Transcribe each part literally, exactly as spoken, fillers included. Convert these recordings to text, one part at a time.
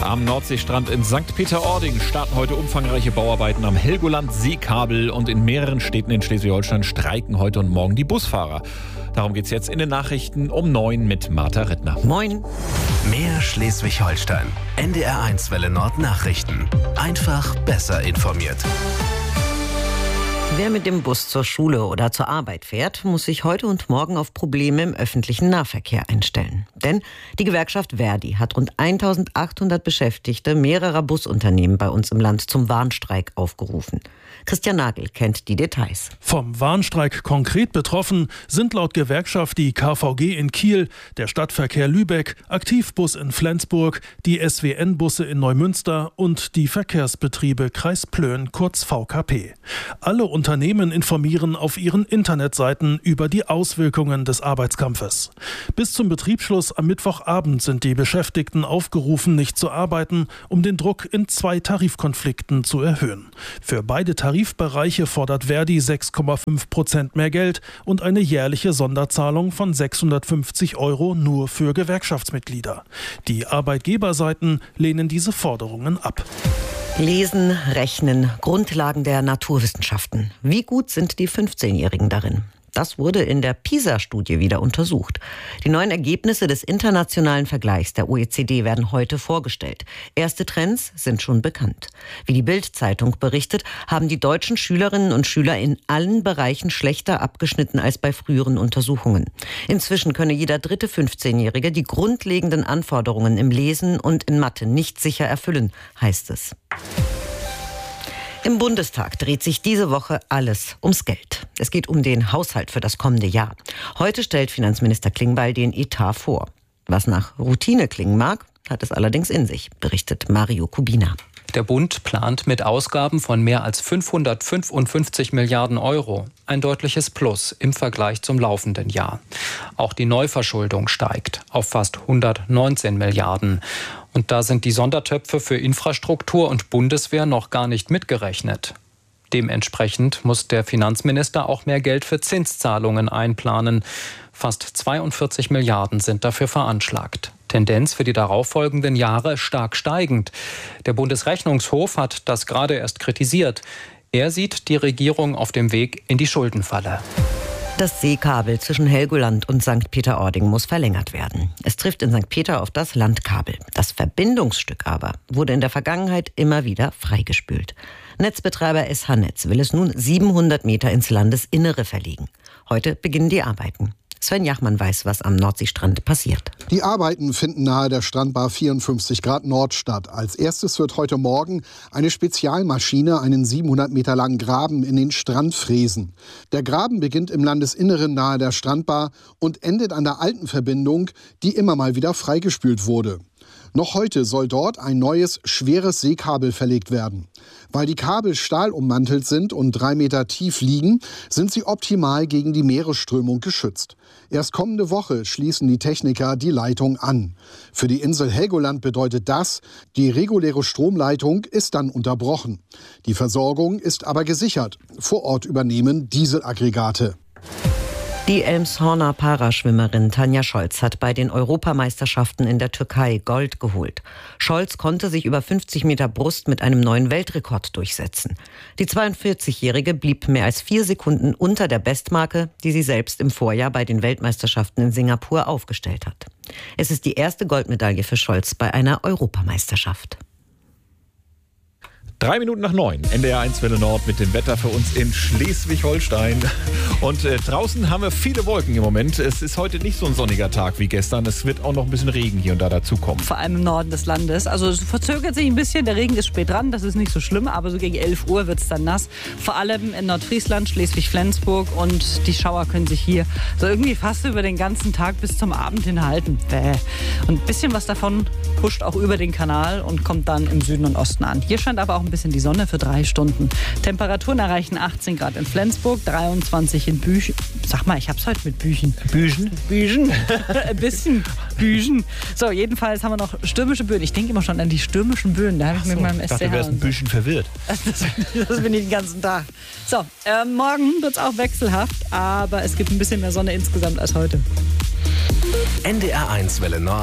Am Nordseestrand in Sankt Peter-Ording starten heute umfangreiche Bauarbeiten am Helgoland-Seekabel und in mehreren Städten in Schleswig-Holstein streiken heute und morgen die Busfahrer. Darum geht's jetzt in den Nachrichten um neun mit Martha Rittner. Moin. Mehr Schleswig-Holstein. N D R eins Welle Nord Nachrichten. Einfach besser informiert. Wer mit dem Bus zur Schule oder zur Arbeit fährt, muss sich heute und morgen auf Probleme im öffentlichen Nahverkehr einstellen. Denn die Gewerkschaft Verdi hat rund eintausendachthundert Beschäftigte mehrerer Busunternehmen bei uns im Land zum Warnstreik aufgerufen. Christian Nagel kennt die Details. Vom Warnstreik konkret betroffen sind laut Gewerkschaft die K V G in Kiel, der Stadtverkehr Lübeck, Aktivbus in Flensburg, die S W N-Busse in Neumünster und die Verkehrsbetriebe Kreis Plön, kurz V K P. Alle Unternehmen informieren auf ihren Internetseiten über die Auswirkungen des Arbeitskampfes. Bis zum Betriebsschluss am Mittwochabend sind die Beschäftigten aufgerufen, nicht zu arbeiten, um den Druck in zwei Tarifkonflikten zu erhöhen. Für beide Tarifbereiche fordert Verdi sechs Komma fünf Prozent mehr Geld und eine jährliche Sonderzahlung von sechshundertfünfzig Euro nur für Gewerkschaftsmitglieder. Die Arbeitgeberseiten lehnen diese Forderungen ab. Lesen, Rechnen, Grundlagen der Naturwissenschaften. Wie gut sind die fünfzehnjährigen darin? Das wurde in der PISA-Studie wieder untersucht. Die neuen Ergebnisse des internationalen Vergleichs der O E C D werden heute vorgestellt. Erste Trends sind schon bekannt. Wie die Bild-Zeitung berichtet, haben die deutschen Schülerinnen und Schüler in allen Bereichen schlechter abgeschnitten als bei früheren Untersuchungen. Inzwischen könne jeder dritte fünfzehnjährige die grundlegenden Anforderungen im Lesen und in Mathe nicht sicher erfüllen, heißt es. Im Bundestag dreht sich diese Woche alles ums Geld. Es geht um den Haushalt für das kommende Jahr. Heute stellt Finanzminister Klingbeil den Etat vor. Was nach Routine klingen mag, hat es allerdings in sich, berichtet Mario Kubina. Der Bund plant mit Ausgaben von mehr als fünfhundertfünfundfünfzig Milliarden Euro. Ein deutliches Plus im Vergleich zum laufenden Jahr. Auch die Neuverschuldung steigt auf fast hundertneunzehn Milliarden. Und da sind die Sondertöpfe für Infrastruktur und Bundeswehr noch gar nicht mitgerechnet. Dementsprechend muss der Finanzminister auch mehr Geld für Zinszahlungen einplanen. Fast zweiundvierzig Milliarden sind dafür veranschlagt. Tendenz für die darauffolgenden Jahre stark steigend. Der Bundesrechnungshof hat das gerade erst kritisiert. Er sieht die Regierung auf dem Weg in die Schuldenfalle. Das Seekabel zwischen Helgoland und Sankt Peter-Ording muss verlängert werden. Es trifft in Sankt Peter auf das Landkabel. Das Verbindungsstück aber wurde in der Vergangenheit immer wieder freigespült. Netzbetreiber S H-Netz will es nun siebenhundert Meter ins Landesinnere verlegen. Heute beginnen die Arbeiten. Sven Jachmann weiß, was am Nordseestrand passiert. Die Arbeiten finden nahe der Strandbar vierundfünfzig Grad Nord statt. Als erstes wird heute Morgen eine Spezialmaschine einen siebenhundert Meter langen Graben in den Strand fräsen. Der Graben beginnt im Landesinneren nahe der Strandbar und endet an der alten Verbindung, die immer mal wieder freigespült wurde. Noch heute soll dort ein neues, schweres Seekabel verlegt werden. Weil die Kabel stahlummantelt sind und drei Meter tief liegen, sind sie optimal gegen die Meeresströmung geschützt. Erst kommende Woche schließen die Techniker die Leitung an. Für die Insel Helgoland bedeutet das, die reguläre Stromleitung ist dann unterbrochen. Die Versorgung ist aber gesichert. Vor Ort übernehmen Dieselaggregate. Die Elmshorner Paraschwimmerin Tanja Scholz hat bei den Europameisterschaften in der Türkei Gold geholt. Scholz konnte sich über fünfzig Meter Brust mit einem neuen Weltrekord durchsetzen. Die zweiundvierzigjährige blieb mehr als vier Sekunden unter der Bestmarke, die sie selbst im Vorjahr bei den Weltmeisterschaften in Singapur aufgestellt hat. Es ist die erste Goldmedaille für Scholz bei einer Europameisterschaft. Drei Minuten nach neun, N D R eins Welle Nord mit dem Wetter für uns in Schleswig-Holstein. Und äh, draußen haben wir viele Wolken im Moment. Es ist heute nicht so ein sonniger Tag wie gestern. Es wird auch noch ein bisschen Regen hier und da dazukommen. Vor allem im Norden des Landes. Also es verzögert sich ein bisschen. Der Regen ist spät dran, das ist nicht so schlimm. Aber so gegen elf Uhr wird es dann nass. Vor allem in Nordfriesland, Schleswig-Flensburg. Und die Schauer können sich hier so irgendwie fast über den ganzen Tag bis zum Abend hinhalten. Bäh. Und ein bisschen was davon huscht auch über den Kanal und kommt dann im Süden und Osten an. Hier scheint aber auch ein bisschen die Sonne für drei Stunden. Temperaturen erreichen achtzehn Grad in Flensburg, dreiundzwanzig in Büchen. Sag mal, ich hab's heute mit Büchen. Büchen? Büchen. Ein bisschen Büchen. So, jedenfalls haben wir noch stürmische Böen. Ich denke immer schon an die stürmischen Böen. Da habe ich so, mit meinem S C H. Ich dachte, du wärst ein bisschen verwirrt. Das, das bin ich den ganzen Tag. So, äh, morgen wird's auch wechselhaft, aber es gibt ein bisschen mehr Sonne insgesamt als heute. N D R eins Welle Nord.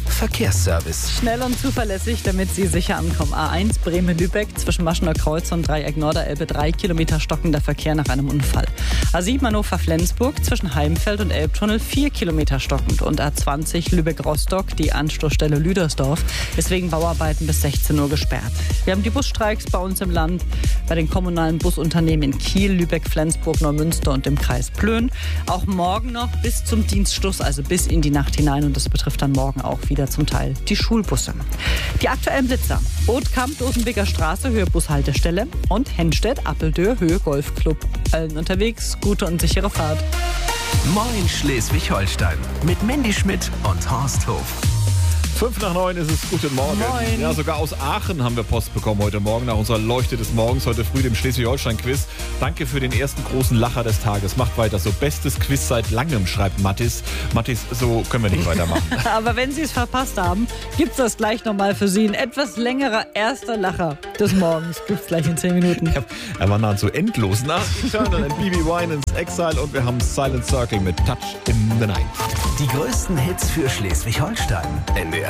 Verkehrsservice. Schnell und zuverlässig, damit Sie sicher ankommen. A eins Bremen-Lübeck zwischen Maschener Kreuz und Dreieck Norderelbe. Drei Kilometer stockender Verkehr nach einem Unfall. A sieben Hannover-Flensburg zwischen Heimfeld und Elbtunnel. Vier Kilometer stockend. Und A zwanzig Lübeck-Rostock, die Anstoßstelle Lüdersdorf, ist wegen Bauarbeiten bis sechzehn Uhr gesperrt. Wir haben die Busstreiks bei uns im Land, bei den kommunalen Busunternehmen in Kiel, Lübeck, Flensburg, Neumünster und im Kreis Plön. Auch morgen noch bis zum Dienstschluss, also bis in die Nacht hinein. Und das betrifft dann morgen auch wieder zum Teil die Schulbusse. Die aktuellen Blitzer. Othkamp, Dosenbeker Straße, Höhe Bushaltestelle. Und Hennstedt, Appeldöhr, Höhe Golfclub. Allen unterwegs, gute und sichere Fahrt. Moin Schleswig-Holstein mit Mandy Schmidt und Horst Hof. Fünf nach neun ist es. Guten Morgen. Moin. Ja, sogar aus Aachen haben wir Post bekommen heute Morgen nach unserer Leuchte des Morgens, heute früh dem Schleswig-Holstein-Quiz. Danke für den ersten großen Lacher des Tages. Macht weiter so. Bestes Quiz seit langem, schreibt Mattis. Mattis, so können wir nicht weitermachen. Aber wenn Sie es verpasst haben, gibt's das gleich nochmal für Sie. Ein etwas längerer erster Lacher des Morgens. Gibt's gleich in zehn Minuten. Ja, er war nahezu endlos. Nach Eternal und B B Winans Exile und wir haben Silent Circle mit Touch in the Night. Die größten Hits für Schleswig-Holstein. N D R